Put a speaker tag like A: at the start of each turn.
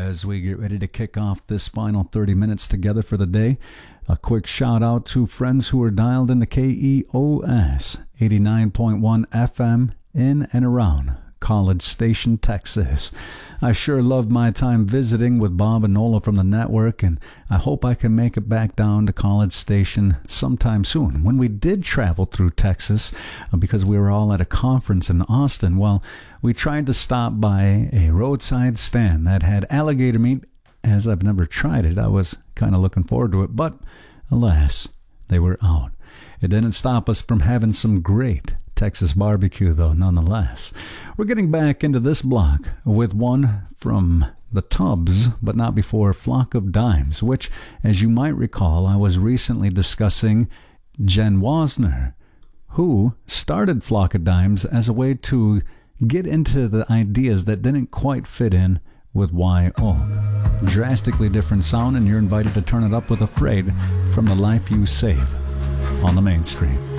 A: as we get ready to kick off this final 30 minutes together for the day. A quick shout out to friends who are dialed in the KEOS 89.1 FM in and around College Station, Texas. I sure loved my time visiting with Bob and Nola from the network, and I hope I can make it back down to College Station sometime soon. When we did travel through Texas, because we were all at a conference in Austin, well, we tried to stop by a roadside stand that had alligator meat. As I've never tried it, I was kind of looking forward to it, but alas, they were out. It didn't stop us from having some great Texas barbecue, though, nonetheless. We're getting back into this block with one from the Tubbs, but not before Flock of Dimes, which, as you might recall, I was recently discussing Jen Wasner, who started Flock of Dimes as a way to get into the ideas that didn't quite fit in with Y-O. Drastically different sound, and you're invited to turn it up with Afraid from the Life You Save on the Mainstream.